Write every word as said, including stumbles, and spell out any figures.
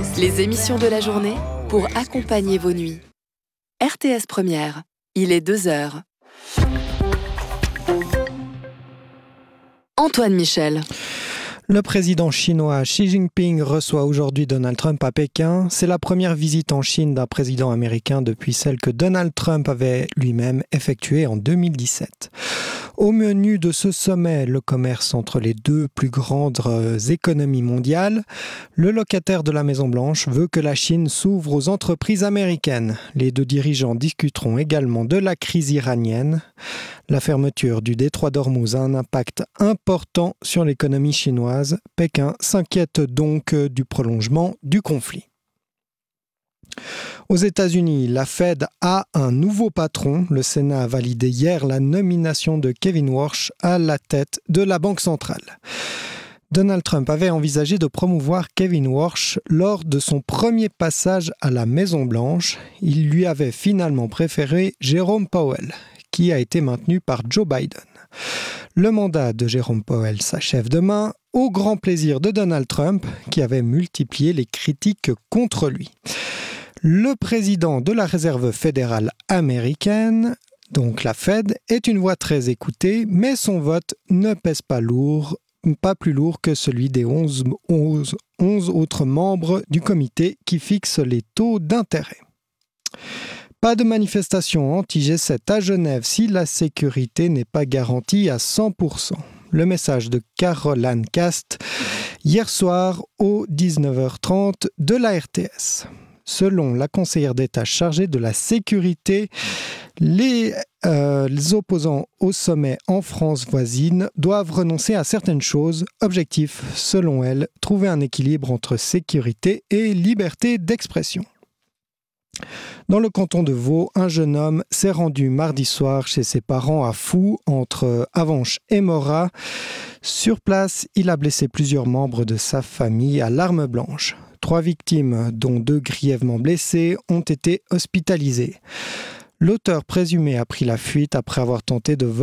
Les émissions de la journée pour accompagner vos nuits. R T S Première, il est deux heures. Antoine Michel. Le président chinois Xi Jinping reçoit aujourd'hui Donald Trump à Pékin. C'est la première visite en Chine d'un président américain depuis celle que Donald Trump avait lui-même effectuée en deux mille dix-sept. Au menu de ce sommet, le commerce entre les deux plus grandes économies mondiales. Le locataire de la Maison-Blanche veut que la Chine s'ouvre aux entreprises américaines. Les deux dirigeants discuteront également de la crise iranienne. La fermeture du détroit d'Ormuz a un impact important sur l'économie chinoise. Pékin s'inquiète donc du prolongement du conflit. Aux États-Unis, la Fed a un nouveau patron. Le Sénat a validé hier la nomination de Kevin Warsh à la tête de la Banque centrale. Donald Trump avait envisagé de promouvoir Kevin Warsh lors de son premier passage à la Maison-Blanche. Il lui avait finalement préféré Jerome Powell, qui a été maintenu par Joe Biden. Le mandat de Jerome Powell s'achève demain, au grand plaisir de Donald Trump, qui avait multiplié les critiques contre lui. Le président de la Réserve fédérale américaine, donc la Fed, est une voix très écoutée, mais son vote ne pèse pas lourd, pas plus lourd que celui des onze, onze, onze autres membres du comité qui fixent les taux d'intérêt. Pas de manifestation anti-G sept à Genève si la sécurité n'est pas garantie à cent pour cent. Le message de Carol Ann Cast hier soir au dix-neuf heures trente de la R T S. Selon la conseillère d'État chargée de la sécurité, les, euh, les opposants au sommet en France voisine doivent renoncer à certaines choses. Objectif, selon elle, trouver un équilibre entre sécurité et liberté d'expression. Dans le canton de Vaud, un jeune homme s'est rendu mardi soir chez ses parents à Fou, entre Avenches et Morat. Sur place, il a blessé plusieurs membres de sa famille à l'arme blanche. Trois victimes, dont deux grièvement blessées, ont été hospitalisées. L'auteur présumé a pris la fuite après avoir tenté de voler